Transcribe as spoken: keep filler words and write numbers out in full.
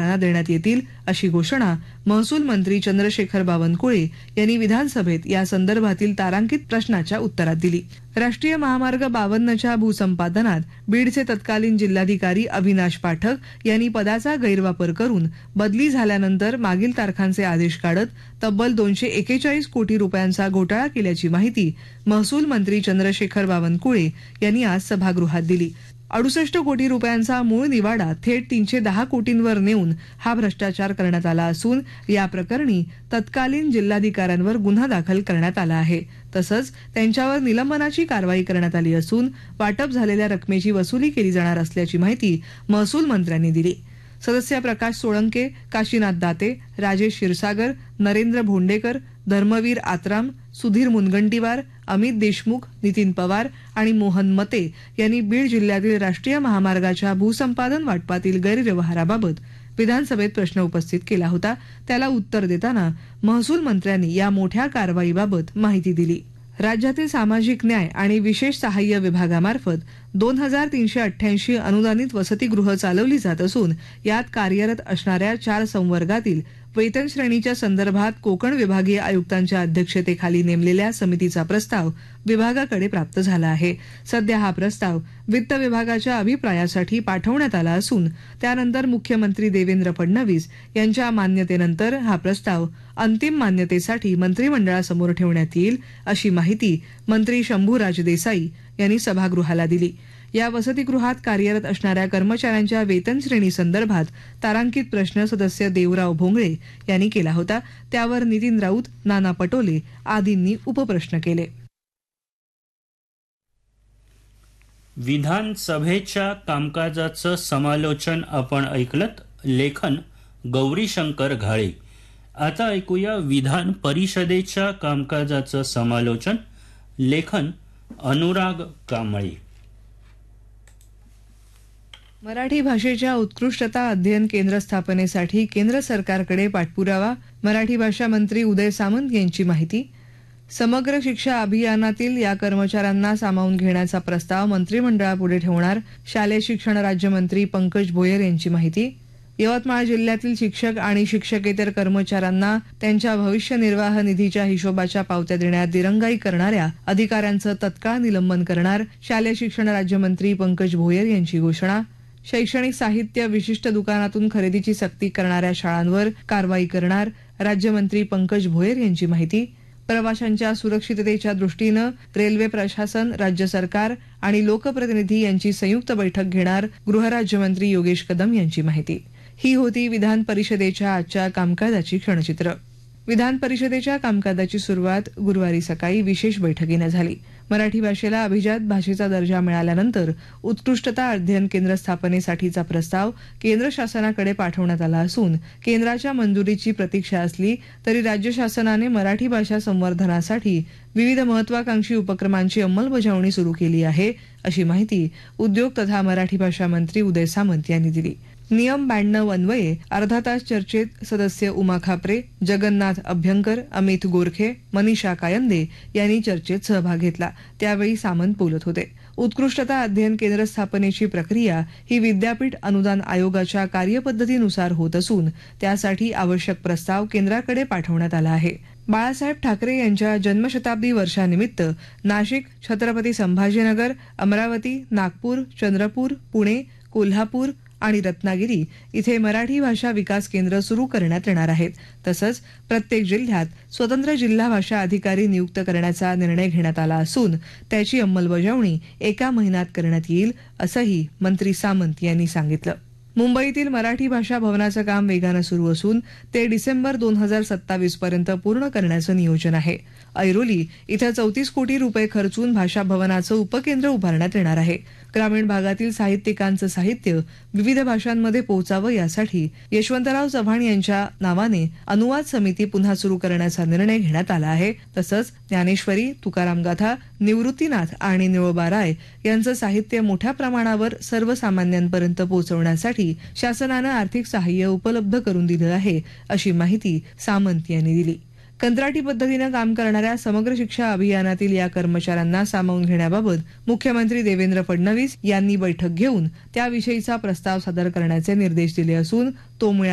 प्रशिक्षणार्थींना देण्यात येतील अशी घोषणा महसूल मंत्री चंद्रशेखर बावनकुळे यांनी विधानसभेत या संदर्भातील तारांकित प्रश्नाच्या उत्तरात दिली। राष्ट्रीय महामार्ग बावन्नच्या भूसंपादनात बीडचे तत्कालीन जिल्हाधिकारी अविनाश पाठक यांनी पदाचा गैरवापर करून बदली झाल्यानंतर मागील तारखांचे आदेश काढत तब्बल दोनशे एकेचाळीस कोटी रुपयांचा घोटाळा केल्याची माहिती महसूल मंत्री चंद्रशेखर बावनकुळे यांनी आज सभागृहात दिली। अडुसष्ट कोटी रुपयांचा मूळ निवाडा थेट तीनशे दहा कोटींवर नेऊन हा भ्रष्टाचार करण्यात आला असून या प्रकरणी तत्कालीन जिल्हाधिकाऱ्यांवर गुन्हा दाखल करण्यात आला आहे। तसंच त्यांच्यावर निलंबनाची कारवाई करण्यात आली असून वाटप झालेल्या रकमेची वसुली केली जाणार असल्याची माहिती महसूल मंत्र्यांनी दिली। सदस्य प्रकाश सोळंके, काशीनाथ दाते, राजेश क्षीरसागर, नरेंद्र भोंडेकर, धर्मवीर आत्राम, सुधीर मुनगंटीवार, अमित देशमुख, नितीन पवार आणि मोहन मते यांनी बीड जिल्ह्यातील राष्ट्रीय महामार्गाच्या भूसंपादन वाटपातील गैरव्यवहाराबाबत विधानसभेत प्रश्न उपस्थित केला होता। त्याला उत्तर देताना महसूल मंत्र्यांनी या मोठ्या कारवाईबाबत माहिती दिली। राज्यातील सामाजिक न्याय आणि विशेष सहाय्य विभागामार्फत दोन हजार तीनशे अठ्ठ्याऐंशी अनुदानित वसतिगृह चालवली जात असून यात कार्यरत असणाऱ्या चार संवर्गातील वेतन श्रेणीच्या संदर्भात कोकण विभागीय आयुक्तांच्या अध्यक्षतेखाली नेमलेल्या समितीचा प्रस्ताव विभागाकडे प्राप्त झाला आहे। सध्या हा प्रस्ताव वित्त विभागाच्या अभिप्रायासाठी पाठवण्यात आला असून त्यानंतर मुख्यमंत्री देवेंद्र फडणवीस यांच्या मान्यतेनंतर हा प्रस्ताव अंतिम मान्यतेसाठी मंत्रिमंडळासमोर ठेवण्यात येईल अशी माहिती मंत्री शंभूराज देसाई यांनी सभागृहाला दिली। या वसतिगृहात कार्यरत असणाऱ्या कर्मचाऱ्यांच्या वेतन श्रेणी संदर्भात तारांकित प्रश्न सदस्य देवराव भोंगळे यांनी केला होता। त्यावर नितीन राऊत, नाना पटोले आदींनी उपप्रश्न केले। विधानसभेच्या कामकाजाचं समालोचन आपण ऐकलत। लेखन गौरीशंकर घाळे। आता ऐकूया विधान परिषदेच्या कामकाजाचं समालोचन। लेखन अनुराग कांबळे। मराठी भाषेच्या उत्कृष्टता अध्ययन केंद्र स्थापनेसाठी केंद्र सरकारकडे पाठपुरावा, मराठी भाषा मंत्री उदय सामंत यांची माहिती। समग्र शिक्षा अभियानातील या कर्मचाऱ्यांना सामावून घेण्याचा प्रस्ताव मंत्रिमंडळापुढे ठेवणार, शालेय शिक्षण राज्यमंत्री पंकज भोयर यांची माहिती। यवतमाळ जिल्ह्यातील शिक्षक आणि शिक्षकेतर कर्मचाऱ्यांना त्यांच्या भविष्य निर्वाह निधीच्या हिशोबाच्या पावत्या देण्यात दिरंगाई करणाऱ्या अधिकाऱ्यांचं तत्काळ निलंबन करणार, शालेय शिक्षण राज्यमंत्री पंकज भोयर यांची घोषणा। शैक्षणिक साहित्य विशिष्ट दुकानातून खरेदीची सक्ती करणाऱ्या शाळांवर कारवाई करणार, राज्यमंत्री पंकज भोयर यांची माहिती। प्रवाशांच्या सुरक्षिततेच्या दृष्टीनं रेल्वे प्रशासन, राज्य सरकार आणि लोकप्रतिनिधी यांची संयुक्त बैठक घेणार, गृहराज्यमंत्री योगेश कदम यांची माहिती। ही होती विधान परिषदेच्या आजच्या कामकाजाची क्षणचित्र। विधान परिषदेच्या कामकाजाची सुरुवात गुरुवारी सकाळी विशेष बैठकीने झाली। मराठी भाषेला अभिजात भाषेचा दर्जा मिळाल्यानंतर उत्कृष्टता अध्ययन केंद्र स्थापनेसाठीचा प्रस्ताव केंद्र शासनाकडे पाठवण्यात आला असून केंद्राच्या मंजुरीची प्रतीक्षा असली तरी राज्य शासनाने मराठी भाषा संवर्धनासाठी विविध महत्वाकांक्षी उपक्रमांची अंमलबजावणी सुरू केली आहे अशी माहिती उद्योग तथा मराठी भाषा मंत्री उदय सामंत यांनी दिली। नियम ब्याण्णव अन्वये अर्धा तास चर्चेत सदस्य उमा खापरे, जगन्नाथ अभ्यंकर, अमित गोरखे, मनीषा कायंदे यांनी चर्चेत सहभाग घेतला। त्यावेळी सामंत बोलत होते। उत्कृष्टता अध्ययन केंद्र स्थापनेची प्रक्रिया ही विद्यापीठ अनुदान आयोगाच्या कार्यपद्धतीनुसार होत असून त्यासाठी आवश्यक प्रस्ताव केंद्राकडे पाठवण्यात आला आहे। बाळासाहेब ठाकरे यांच्या जन्मशताब्दी वर्षानिमित्त नाशिक, छत्रपती संभाजीनगर, अमरावती, नागपूर, चंद्रपूर, पुणे, कोल्हापूर आणि रत्नागिरी इथे मराठी भाषा विकास केंद्र सुरू करण्यात येणार आहेत। तसंच प्रत्येक जिल्ह्यात स्वतंत्र जिल्हा भाषा अधिकारी नियुक्त करण्याचा निर्णय घेण्यात आला असून त्याची अंमलबजावणी एका महिन्यात करण्यात येईल असंही मंत्री सामंत यांनी सांगितलं। मुंबईतील मराठी भाषा भवनाचं काम वेगानं सुरू असून ते डिसेंबर दोन हजार सत्तावीस पर्यंत पूर्ण करण्याचं नियोजन आहे। ऐरोली इथं चौतीस कोटी रुपये खर्चून भाषा भवनाचं उपकेंद्र उभारण्यात येणार आहे। ग्रामीण भागातील साहित्यिकांचं साहित्य विविध भाषांमध्ये पोहोचावं यासाठी यशवंतराव चव्हाण यांच्या नावाने अनुवाद समिती पुन्हा सुरू करण्याचा निर्णय घेण्यात आला आहे। तसंच ज्ञानेश्वरी, तुकाराम गाथा, निवृत्तीनाथ आणि निळोबा राय यांचं साहित्य मोठ्या प्रमाणावर सर्वसामान्यांपर्यंत पोहोचवण्यासाठी शासनानं आर्थिक सहाय्य उपलब्ध करून दिलं आहे अशी माहिती सामंत यांनी दिली। कंत्राटी पद्धतीनं काम करणाऱ्या समग्र शिक्षा अभियानातील या कर्मचाऱ्यांना सामावून घेण्याबाबत मुख्यमंत्री देवेंद्र फडणवीस यांनी बैठक घेऊन त्याविषयीचा प्रस्ताव सादर करण्याचे निर्देश दिले असून तो